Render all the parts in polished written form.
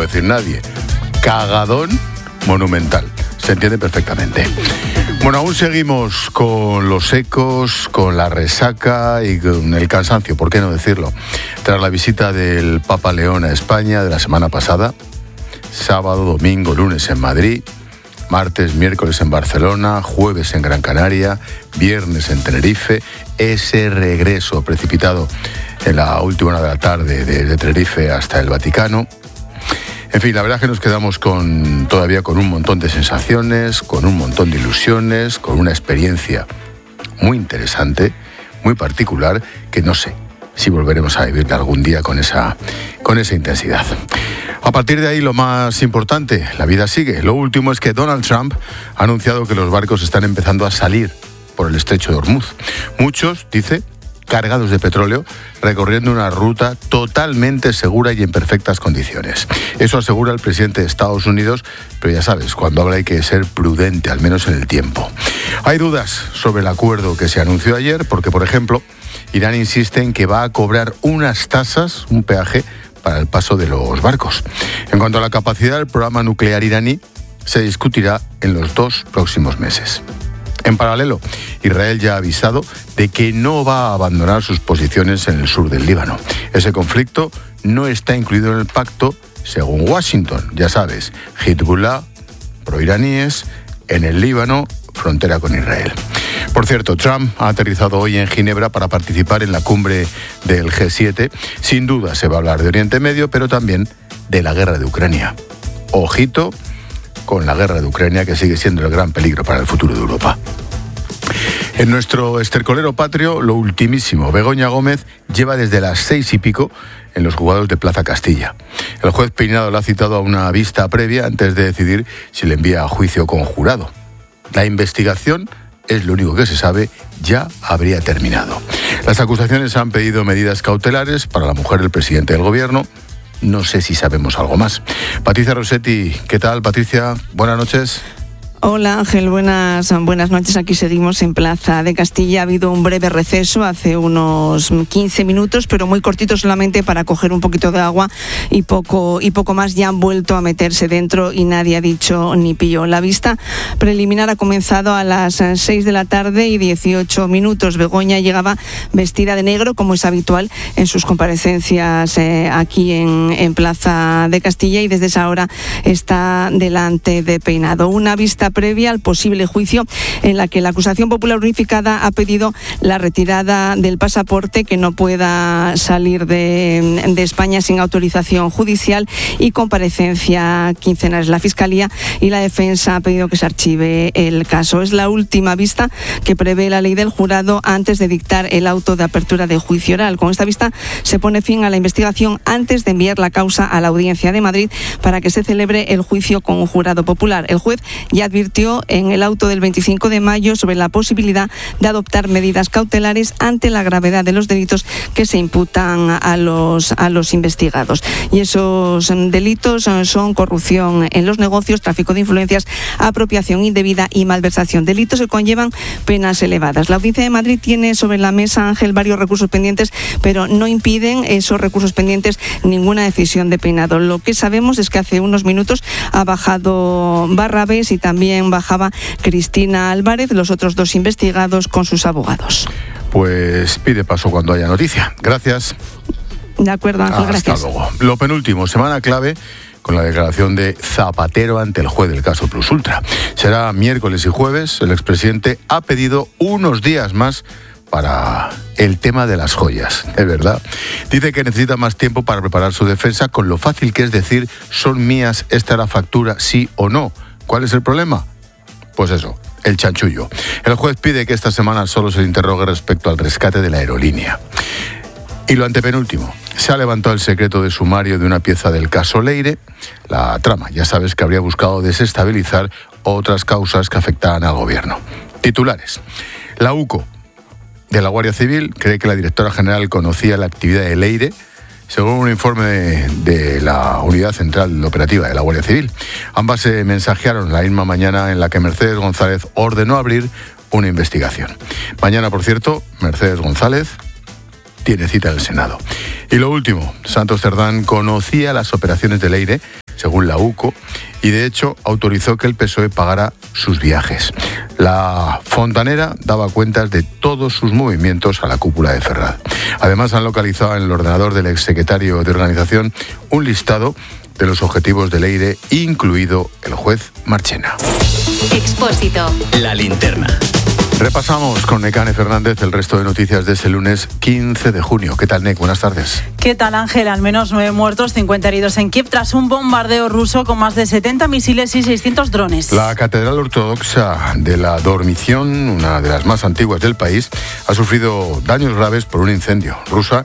puede decir nadie. Cagadón monumental. Se entiende perfectamente. Bueno, aún seguimos con los ecos, con la resaca y con el cansancio, ¿por qué no decirlo? Tras la visita del Papa León a España de la semana pasada, sábado, domingo, lunes en Madrid, martes, miércoles en Barcelona, jueves en Gran Canaria, viernes en Tenerife, ese regreso precipitado en la última hora de la tarde desde Tenerife hasta el Vaticano. En fin, la verdad es que nos quedamos todavía con un montón de sensaciones, con un montón de ilusiones, con una experiencia muy interesante, muy particular, que no sé si volveremos a vivirla algún día con esa intensidad. A partir de ahí, lo más importante, la vida sigue. Lo último es que Donald Trump ha anunciado que los barcos están empezando a salir por el estrecho de Hormuz. Muchos, dice, cargados de petróleo, recorriendo una ruta totalmente segura y en perfectas condiciones. Eso asegura el presidente de Estados Unidos, pero ya sabes, cuando habla hay que ser prudente, al menos en el tiempo. Hay dudas sobre el acuerdo que se anunció ayer, porque, por ejemplo, Irán insiste en que va a cobrar unas tasas, un peaje, para el paso de los barcos. En cuanto a la capacidad del programa nuclear iraní, se discutirá en los 2 próximos meses. En paralelo, Israel ya ha avisado de que no va a abandonar sus posiciones en el sur del Líbano. Ese conflicto no está incluido en el pacto, según Washington. Ya sabes, Hezbollah, proiraníes, en el Líbano, frontera con Israel. Por cierto, Trump ha aterrizado hoy en Ginebra para participar en la cumbre del G7. Sin duda se va a hablar de Oriente Medio, pero también de la guerra de Ucrania. Ojito con la guerra de Ucrania, que sigue siendo el gran peligro para el futuro de Europa. En nuestro estercolero patrio, lo ultimísimo. Begoña Gómez lleva desde las 6:00 en los juzgados de Plaza Castilla. El juez Peinado la ha citado a una vista previa antes de decidir si le envía a juicio conjurado. La investigación, es lo único que se sabe, ya habría terminado. Las acusaciones han pedido medidas cautelares para la mujer del presidente del gobierno. No sé si sabemos algo más. Patricia Rossetti, ¿qué tal, Patricia? Buenas noches. Hola Ángel, buenas noches. Aquí seguimos en Plaza de Castilla. Ha habido un breve receso hace unos 15 minutos, pero muy cortito, solamente para coger un poquito de agua y poco más. Ya han vuelto a meterse dentro y nadie ha dicho ni pío. La vista preliminar ha comenzado a las 6 de la tarde y 18 minutos. Begoña llegaba vestida de negro, como es habitual en sus comparecencias aquí en Plaza de Castilla, y desde esa hora está delante de Peinado. Una vista previa al posible juicio en la que la acusación popular unificada ha pedido la retirada del pasaporte, que no pueda salir de España sin autorización judicial, y comparecencia quincenal. La Fiscalía y la Defensa ha pedido que se archive el caso. Es la última vista que prevé la ley del jurado antes de dictar el auto de apertura de juicio oral. Con esta vista se pone fin a la investigación antes de enviar la causa a la Audiencia de Madrid para que se celebre el juicio con un jurado popular. El juez ya advirtió en el auto del 25 de mayo sobre la posibilidad de adoptar medidas cautelares ante la gravedad de los delitos que se imputan a los investigados. Y esos delitos son corrupción en los negocios, tráfico de influencias, apropiación indebida y malversación. Delitos que conllevan penas elevadas. La Audiencia de Madrid tiene sobre la mesa, Ángel, varios recursos pendientes, pero no impiden esos recursos pendientes ninguna decisión de Peinado. Lo que sabemos es que hace unos minutos ha bajado Barrabés y también bajaba Cristina Álvarez, los otros 2 investigados con sus abogados. Pues pide paso cuando haya noticia. Gracias. De acuerdo, Ángel, gracias. Hasta luego. Lo penúltimo, semana clave con la declaración de Zapatero ante el juez del caso Plus Ultra. Será miércoles y jueves. El expresidente ha pedido unos días más para el tema de las joyas, es verdad. Dice que necesita más tiempo para preparar su defensa, con lo fácil que es decir, son mías, esta es la factura, sí o no. ¿Cuál es el problema? Pues eso, el chanchullo. El juez pide que esta semana solo se le interrogue respecto al rescate de la aerolínea. Y lo antepenúltimo, se ha levantado el secreto de sumario de una pieza del caso Leire. La trama, ya sabes, que habría buscado desestabilizar otras causas que afectaban al gobierno. Titulares. La UCO de la Guardia Civil cree que la directora general conocía la actividad de Leire, según un informe de la Unidad Central Operativa de la Guardia Civil. Ambas se mensajearon la misma mañana en la que Mercedes González ordenó abrir una investigación. Mañana, por cierto, Mercedes González tiene cita en el Senado. Y lo último, Santos Cerdán conocía las operaciones de Leire, según la UCO, y de hecho autorizó que el PSOE pagara sus viajes. La fontanera daba cuentas de todos sus movimientos a la cúpula de Ferraz. Además, han localizado en el ordenador del exsecretario de organización un listado de los objetivos de Leire, incluido el juez Marchena. Expósito. La linterna. Repasamos con Nekane Fernández el resto de noticias de este lunes 15 de junio. ¿Qué tal, Nek? Buenas tardes. ¿Qué tal, Ángel? Al menos 9 muertos, 50 heridos en Kiev tras un bombardeo ruso con más de 70 misiles y 600 drones. La Catedral Ortodoxa de la Dormición, una de las más antiguas del país, ha sufrido daños graves por un incendio.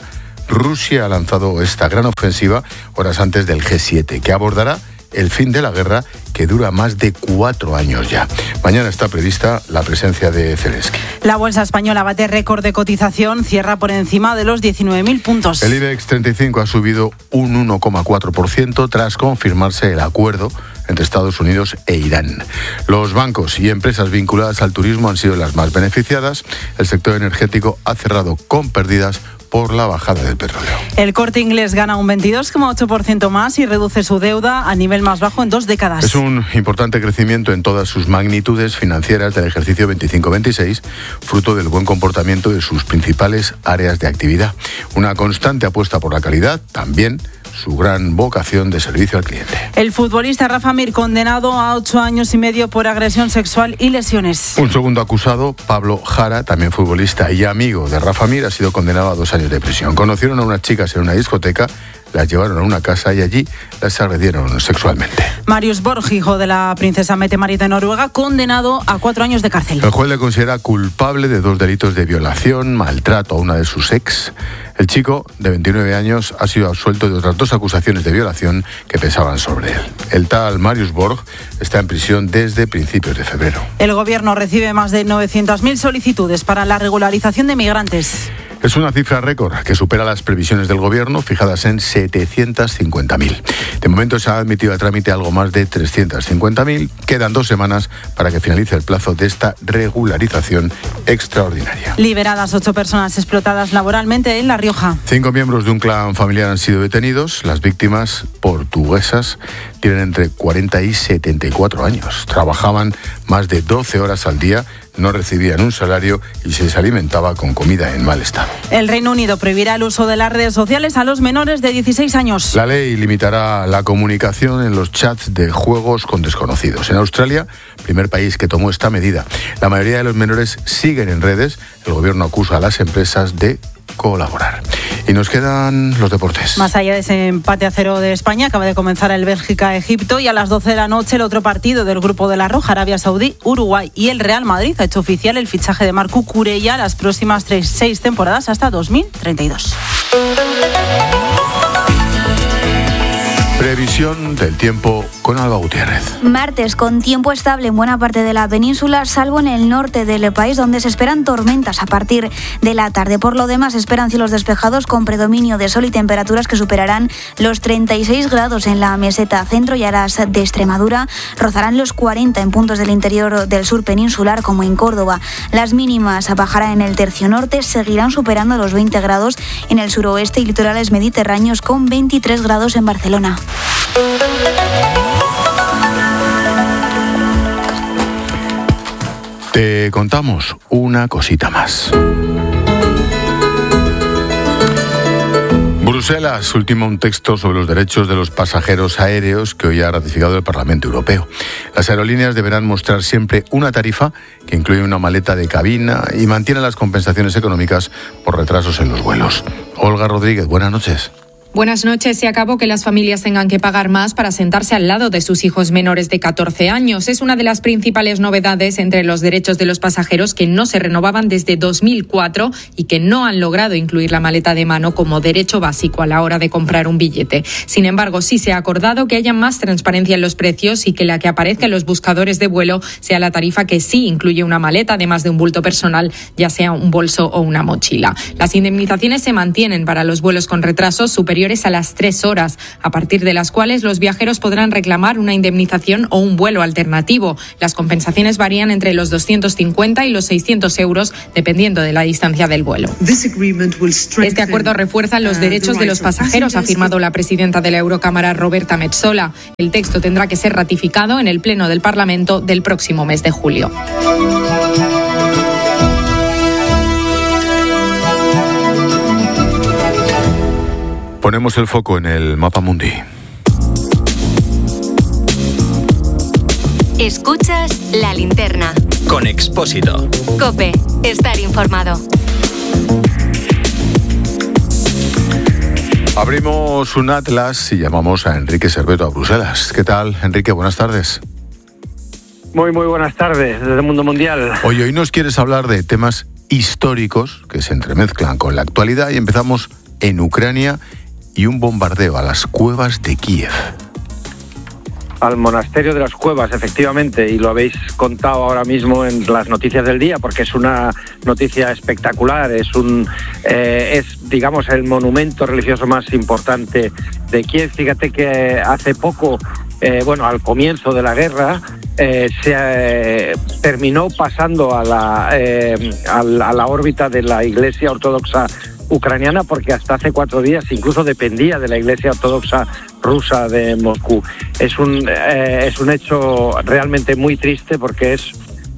Rusia ha lanzado esta gran ofensiva horas antes del G7, que abordará el fin de la guerra, que dura más de 4 años ya. Mañana está prevista la presencia de Zelensky. La bolsa española bate récord de cotización, cierra por encima de los 19.000 puntos. El IBEX 35 ha subido un 1,4% tras confirmarse el acuerdo entre Estados Unidos e Irán. Los bancos y empresas vinculadas al turismo han sido las más beneficiadas. El sector energético ha cerrado con pérdidas por la bajada del petróleo. El Corte Inglés gana un 22,8% más y reduce su deuda a nivel más bajo en 2 décadas. Es un importante crecimiento en todas sus magnitudes financieras del ejercicio 25-26, fruto del buen comportamiento de sus principales áreas de actividad. Una constante apuesta por la calidad, también su gran vocación de servicio al cliente. El futbolista Rafa Mir, condenado a 8 años y medio por agresión sexual y lesiones. Un segundo acusado, Pablo Jara, también futbolista y amigo de Rafa Mir, ha sido condenado a 2 años de prisión. Conocieron a unas chicas en una discoteca, las llevaron a una casa y allí las agredieron sexualmente. Marius Borg, hijo de la princesa Mette-Marit de Noruega, condenado a 4 años de cárcel. El juez le considera culpable de 2 delitos de violación, maltrato a una de sus ex. El chico, de 29 años, ha sido absuelto de otras 2 acusaciones de violación que pesaban sobre él. El tal Marius Borg está en prisión desde principios de febrero. El gobierno recibe más de 900.000 solicitudes para la regularización de migrantes. Es una cifra récord que supera las previsiones del gobierno, fijadas en 750.000. De momento se ha admitido a trámite algo más de 350.000. Quedan 2 semanas para que finalice el plazo de esta regularización extraordinaria. Liberadas 8 personas explotadas laboralmente en La Rioja. 5 miembros de un clan familiar han sido detenidos. Las víctimas, portuguesas, tienen entre 40 y 74 años. Trabajaban más de 12 horas al día, no recibían un salario y se les alimentaba con comida en mal estado. El Reino Unido prohibirá el uso de las redes sociales a los menores de 16 años. La ley limitará la comunicación en los chats de juegos con desconocidos. En Australia, primer país que tomó esta medida, la mayoría de los menores siguen en redes. El gobierno acusa a las empresas de colaborar. Y nos quedan los deportes. Más allá de ese empate a 0 de España, acaba de comenzar el Bélgica-Egipto y a las 12 de la noche el otro partido del grupo de la Roja, Arabia Saudí, Uruguay. Y el Real Madrid ha hecho oficial el fichaje de Marc Cucurella las próximas 6 temporadas hasta 2032. Previsión del tiempo con Alba Gutiérrez. Martes con tiempo estable en buena parte de la península, salvo en el norte del país, donde se esperan tormentas a partir de la tarde. Por lo demás, esperan cielos despejados con predominio de sol y temperaturas que superarán los 36 grados en la meseta centro y áreas de Extremadura. Rozarán los 40 en puntos del interior del sur peninsular, como en Córdoba. Las mínimas bajarán en el tercio norte, seguirán superando los 20 grados en el suroeste y litorales mediterráneos, con 23 grados en Barcelona. Te contamos una cosita más. Bruselas ultima un texto sobre los derechos de los pasajeros aéreos que hoy ha ratificado el Parlamento Europeo. Las aerolíneas deberán mostrar siempre una tarifa que incluye una maleta de cabina y mantiene las compensaciones económicas por retrasos en los vuelos. Olga Rodríguez, buenas noches. Buenas noches. Se acabó que las familias tengan que pagar más para sentarse al lado de sus hijos menores de 14 años. Es una de las principales novedades entre los derechos de los pasajeros que no se renovaban desde 2004 y que no han logrado incluir la maleta de mano como derecho básico a la hora de comprar un billete. Sin embargo, sí se ha acordado que haya más transparencia en los precios y que la que aparezca en los buscadores de vuelo sea la tarifa que sí incluye una maleta, además de un bulto personal, ya sea un bolso o una mochila. Las indemnizaciones se mantienen para los vuelos con retrasos superiores inferiores a las 3 horas, a partir de las cuales los viajeros podrán reclamar una indemnización o un vuelo alternativo. Las compensaciones varían entre los 250 y los 600 euros, dependiendo de la distancia del vuelo. Este acuerdo refuerza los derechos de los pasajeros, ha afirmado la presidenta de la Eurocámara, Roberta Metsola. El texto tendrá que ser ratificado en el Pleno del Parlamento del próximo mes de julio. Ponemos el foco en el mapa mundi. Escuchas La Linterna. Con Expósito. COPE. Estar informado. Abrimos un atlas y llamamos a Enrique Serveto a Bruselas. ¿Qué tal, Enrique? Buenas tardes. Muy buenas tardes desde el mundo mundial. Oye, hoy nos quieres hablar de temas históricos que se entremezclan con la actualidad y empezamos en Ucrania y un bombardeo a las cuevas de Kiev. Al monasterio de las cuevas, efectivamente, y lo habéis contado ahora mismo en las noticias del día, porque es una noticia espectacular, es digamos el monumento religioso más importante de Kiev. Fíjate que hace poco, al comienzo de la guerra, se terminó pasando a la órbita de la Iglesia Ortodoxa ucraniana, porque hasta hace 4 días incluso dependía de la Iglesia Ortodoxa rusa de Moscú. Es un hecho realmente muy triste, porque es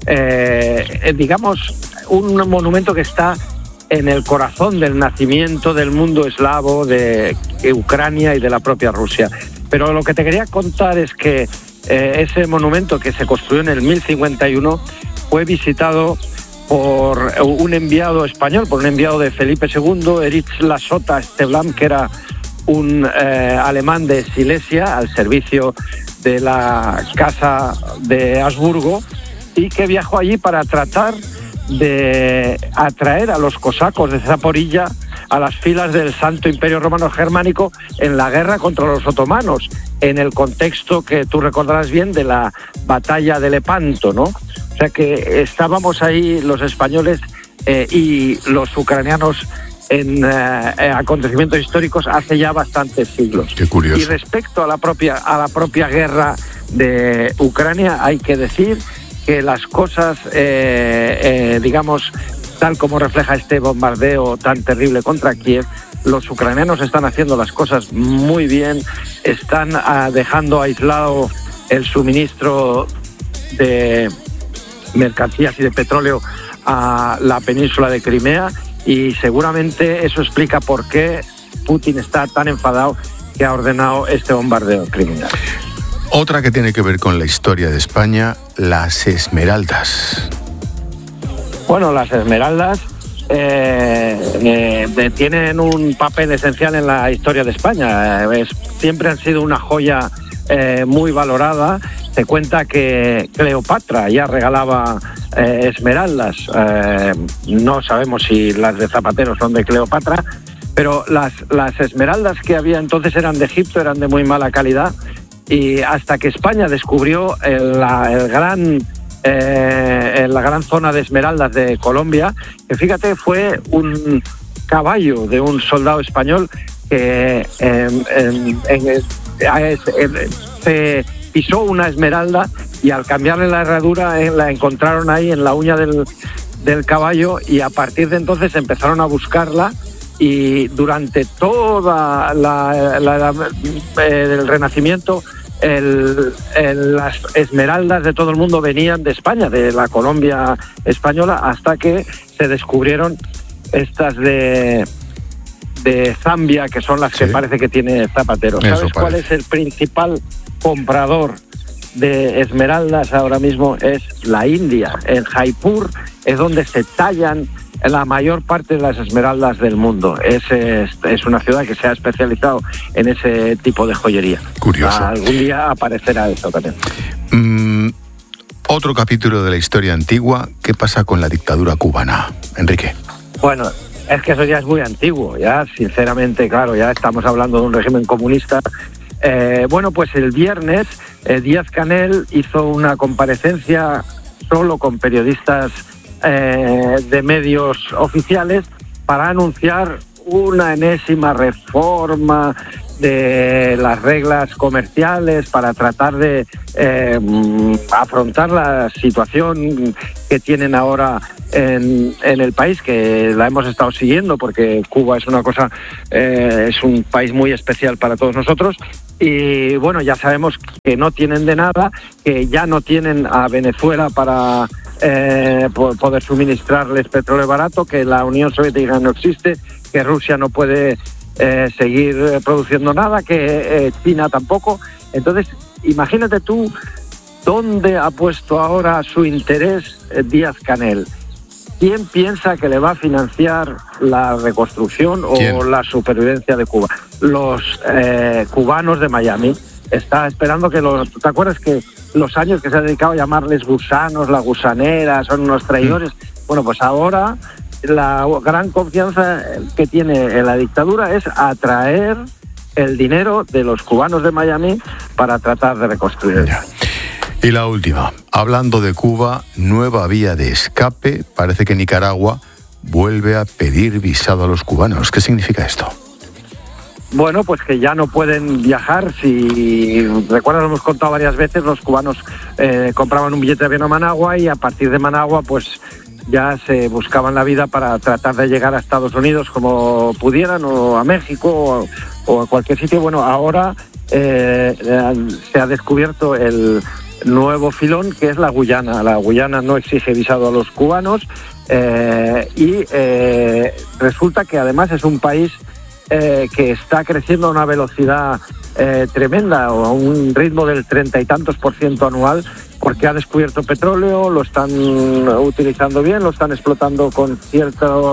digamos un monumento que está en el corazón del nacimiento del mundo eslavo, de Ucrania y de la propia Rusia. Pero lo que te quería contar es que ese monumento, que se construyó en el 1051, fue visitado por un enviado español, por un enviado de Felipe II, Erich Lasota Steblam, que era un alemán de Silesia, al servicio de la Casa de Habsburgo, y que viajó allí para tratar de atraer a los cosacos de Zaporilla a las filas del Santo Imperio Romano Germánico en la guerra contra los otomanos, en el contexto que tú recordarás bien de la batalla de Lepanto, ¿no? O sea que estábamos ahí los españoles y los ucranianos en acontecimientos históricos hace ya bastantes siglos. Qué curioso. Y respecto a la propia guerra de Ucrania, hay que decir que las cosas, digamos, tal como refleja este bombardeo tan terrible contra Kiev, los ucranianos están haciendo las cosas muy bien, están dejando aislado el suministro de mercancías y de petróleo a la península de Crimea, y seguramente eso explica por qué Putin está tan enfadado que ha ordenado este bombardeo criminal. Otra que tiene que ver con la historia de España, las Esmeraldas. Bueno, las Esmeraldas tienen un papel esencial en la historia de España. Siempre han sido una joya muy valorada. Se cuenta que Cleopatra ya regalaba esmeraldas. No sabemos si las de Zapatero son de Cleopatra, pero las esmeraldas que había entonces eran de Egipto, eran de muy mala calidad, y hasta que España descubrió la gran zona de esmeraldas de Colombia, que fíjate, fue un caballo de un soldado español que se pisó una esmeralda, y al cambiarle la herradura la encontraron ahí en la uña del caballo, y a partir de entonces empezaron a buscarla, y durante toda el Renacimiento las esmeraldas de todo el mundo venían de España, de la Colombia española, hasta que se descubrieron estas de Zambia, que son las que parece que tiene Zapatero. ¿Sabes cuál es el principal comprador de esmeraldas ahora mismo? Es la India. En Jaipur es donde se tallan la mayor parte de las esmeraldas del mundo. Es una ciudad que se ha especializado en ese tipo de joyería. Curioso. Algún día aparecerá eso también. Otro capítulo de la historia antigua. ¿Qué pasa con la dictadura cubana, Enrique? Bueno, es que eso ya es muy antiguo, ya, sinceramente, claro, ya estamos hablando de un régimen comunista. Pues el viernes Díaz-Canel hizo una comparecencia solo con periodistas de medios oficiales para anunciar una enésima reforma de las reglas comerciales para tratar de afrontar la situación que tienen ahora en el país, que la hemos estado siguiendo porque Cuba es es un país muy especial para todos nosotros. Y bueno, ya sabemos que no tienen de nada, que ya no tienen a Venezuela para poder suministrarles petróleo barato, que la Unión Soviética no existe, que Rusia no puede seguir produciendo nada, que China tampoco. Entonces, imagínate tú dónde ha puesto ahora su interés Díaz-Canel. ¿Quién piensa que le va a financiar la reconstrucción o la supervivencia de Cuba? Los cubanos de Miami. Está esperando que ¿te acuerdas que los años que se ha dedicado a llamarles gusanos, la gusanera, son unos traidores? Bueno, pues ahora la gran confianza que tiene en la dictadura es atraer el dinero de los cubanos de Miami para tratar de reconstruir. Y la última, hablando de Cuba, nueva vía de escape. Parece que Nicaragua vuelve a pedir visado a los cubanos. ¿Qué significa esto? Bueno, pues que ya no pueden viajar. Si recuerdas, lo hemos contado varias veces, los cubanos compraban un billete de avión a Managua y a partir de Managua pues ya se buscaban la vida para tratar de llegar a Estados Unidos como pudieran, o a México o a cualquier sitio. Bueno, ahora se ha descubierto el nuevo filón, que es la Guyana. La Guyana no exige visado a los cubanos y resulta que además es un país que está creciendo a una velocidad tremenda, o a un ritmo del 30 y tantos % anual, porque ha descubierto petróleo, lo están utilizando bien, lo están explotando con cierta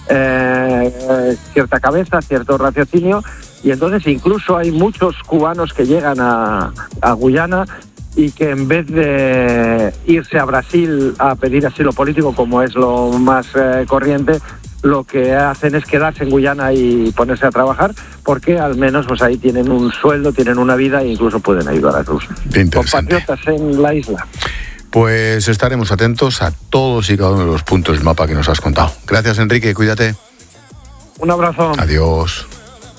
cabeza, cierto raciocinio, y entonces incluso hay muchos cubanos que llegan a Guyana y que en vez de irse a Brasil a pedir asilo político, como es lo más corriente, lo que hacen es quedarse en Guyana y ponerse a trabajar, porque al menos pues ahí tienen un sueldo, tienen una vida e incluso pueden ayudar a sus compatriotas en la isla. Pues estaremos atentos a todos y cada uno de los puntos del mapa que nos has contado. Gracias, Enrique, cuídate. Un abrazo. Adiós.